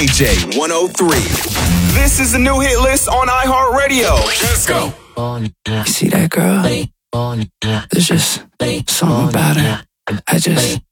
KJ 103. This is the new hit list on iHeartRadio. Let's go. You see that girl? There's just something about her. I just